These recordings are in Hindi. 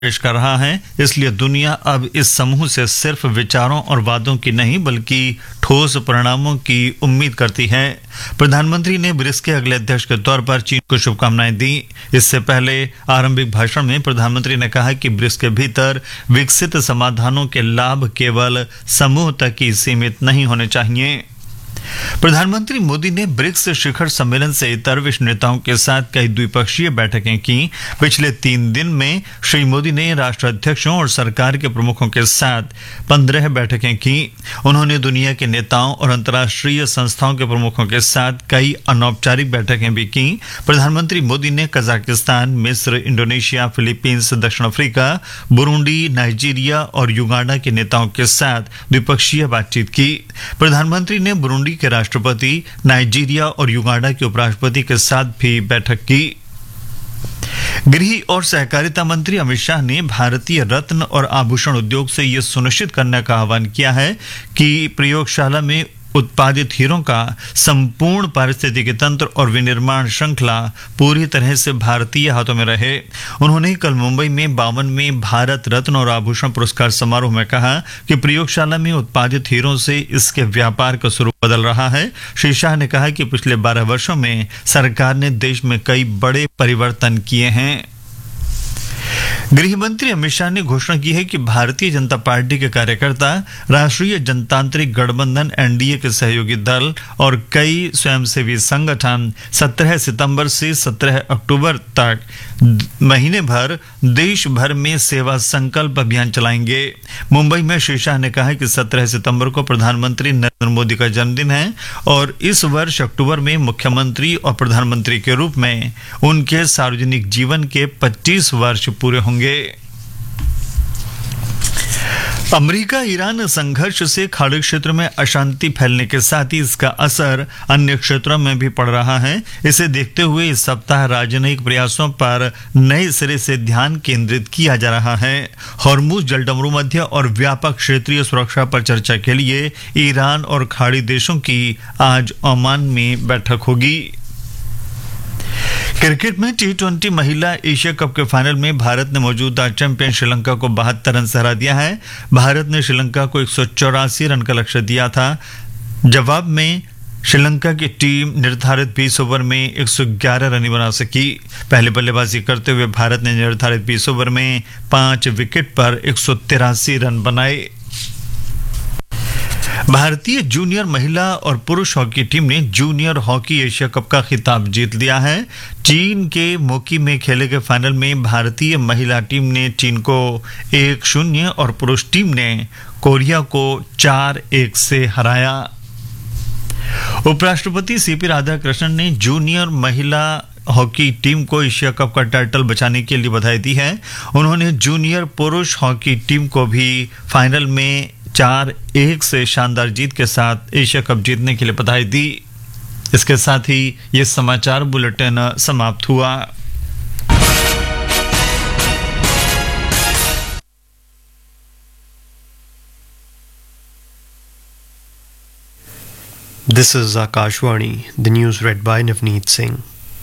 पेश कर रहा है, इसलिए दुनिया अब इस समूह से सिर्फ विचारों और वादों की नहीं बल्कि ठोस परिणामों की उम्मीद करती है। प्रधानमंत्री ने ब्रिक्स के अगले अध्यक्ष के तौर पर चीन को शुभकामनाएं दी। इससे पहले आरंभिक भाषण में प्रधानमंत्री ने कहा कि ब्रिक्स के भीतर विकसित समाधानों के लाभ केवल समूह तक ही सीमित नहीं होने चाहिए। प्रधानमंत्री मोदी ने ब्रिक्स शिखर सम्मेलन से इतर विश्व नेताओं के साथ कई द्विपक्षीय बैठकें की। पिछले 3 दिन में श्री मोदी ने राष्ट्राध्यक्षों और सरकार के प्रमुखों के साथ 15 बैठकें की। उन्होंने दुनिया के नेताओं और अंतर्राष्ट्रीय संस्थाओं के प्रमुखों के साथ कई अनौपचारिक बैठकें भी की। प्रधानमंत्री मोदी ने कजाकिस्तान, मिस्र, इंडोनेशिया, फिलीपींस, दक्षिण अफ्रीका, बुरुंडी, नाइजीरिया और युगांडा के नेताओं के साथ द्विपक्षीय बातचीत की। प्रधानमंत्री ने बुरुंडी के राष्ट्रपति, नाइजीरिया और युगांडा के उपराष्ट्रपति के साथ भी बैठक की। गृह और सहकारिता मंत्री अमित शाह ने भारतीय रत्न और आभूषण उद्योग से यह सुनिश्चित करने का आह्वान किया है कि प्रयोगशाला में उत्पादित हीरों का संपूर्ण पारिस्थितिकी तंत्र और विनिर्माण श्रृंखला पूरी तरह से भारतीय हाथों में रहे। उन्होंने कल मुंबई में 52वें भारत रत्न और आभूषण पुरस्कार समारोह में कहा कि प्रयोगशाला में उत्पादित हीरों से इसके व्यापार का स्वरूप बदल रहा है। श्री शाह ने कहा कि पिछले 12 वर्षों में सरकार ने देश में कई बड़े परिवर्तन किए हैं। गृह मंत्री अमित शाह ने घोषणा की है कि भारतीय जनता पार्टी के कार्यकर्ता राष्ट्रीय जनतांत्रिक गठबंधन एनडीए के सहयोगी दल और कई स्वयंसेवी संगठन 17 सितंबर से 17 अक्टूबर तक महीने भर देश भर में सेवा संकल्प अभियान चलाएंगे। मुंबई में श्री शाह ने कहा कि 17 सितंबर को प्रधानमंत्री नरेंद्र मोदी का जन्मदिन है और इस वर्ष अक्टूबर में मुख्यमंत्री और प्रधानमंत्री के रूप में उनके सार्वजनिक जीवन के 25 वर्ष पूरे होंगे। अमेरिका ईरान संघर्ष से खाड़ी क्षेत्र में अशांति फैलने के साथ ही इसका असर अन्य क्षेत्रों में भी पड़ रहा है। इसे देखते हुए इस सप्ताह राजनयिक प्रयासों पर नए सिरे से ध्यान केंद्रित किया जा रहा है। हॉर्मुज जलडमरू मध्य और व्यापक क्षेत्रीय सुरक्षा पर चर्चा के लिए ईरान और खाड़ी देशों की आज ओमान में बैठक होगी। क्रिकेट में T20 महिला एशिया कप के फाइनल में भारत ने मौजूदा चैंपियन श्रीलंका को 72 रन से हरा दिया है। भारत ने श्रीलंका को 184 रन का लक्ष्य दिया था। जवाब में श्रीलंका की टीम निर्धारित 20 ओवर में 111 रन बना सकी। पहले बल्लेबाजी करते हुए भारत ने निर्धारित 20 ओवर में 5 विकेट पर 183 रन बनाए। भारतीय जूनियर महिला और पुरुष हॉकी टीम ने जूनियर हॉकी एशिया कप का खिताब जीत लिया है। चीन के मोकी में खेले गए फाइनल में भारतीय महिला टीम ने चीन को 1-0 और पुरुष टीम ने कोरिया को 4-1 से हराया। उपराष्ट्रपति सीपी राधाकृष्णन ने जूनियर महिला हॉकी टीम को एशिया कप का टाइटल बचाने के लिए बधाई दी है। उन्होंने जूनियर पुरुष हॉकी टीम को भी फाइनल में 4-1 से शानदार जीत के साथ एशिया कप जीतने के लिए बधाई दी। इसके साथ ही ये समाचार बुलेटिन समाप्त हुआ। This is Akashwani, the news read by Navneet Singh.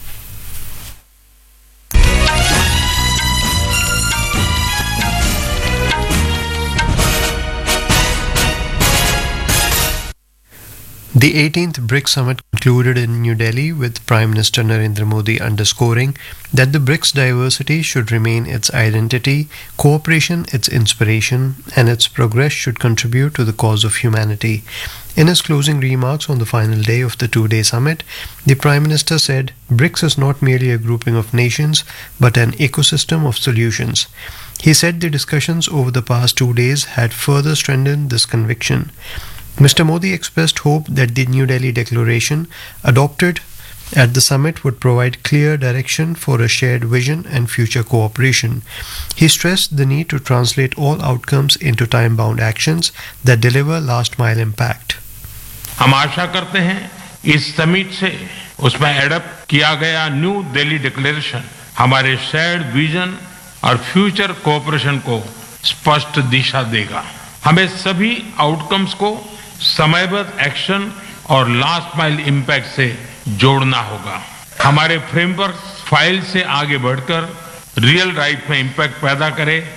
The 18th BRICS summit concluded in New Delhi with Prime Minister Narendra Modi underscoring that the BRICS diversity should remain its identity, cooperation its inspiration, and its progress should contribute to the cause of humanity. In his closing remarks on the final day of the 2-day summit, the Prime Minister said, BRICS is not merely a grouping of nations, but an ecosystem of solutions. He said the discussions over the past 2 days had further strengthened this conviction. Mr. Modi expressed hope that the New Delhi Declaration adopted at the summit would provide clear direction for a shared vision and future cooperation. He stressed the need to translate all outcomes into time-bound actions that deliver last-mile impact. हम आशा करते हैं इस समिट से उसमें एडप्ट किया गया न्यू दिल्ली डिक्लेरेशन हमारे शेयर्ड विजन और फ्यूचर कोऑपरेशन को स्पष्ट दिशा देगा। हमें सभी आउटकम्स को समयबद्ध एक्शन और लास्ट माइल इम्पैक्ट से जोड़ना होगा। हमारे फ्रेमवर्क फाइल से आगे बढ़कर रियल लाइफ में इम्पैक्ट पैदा करे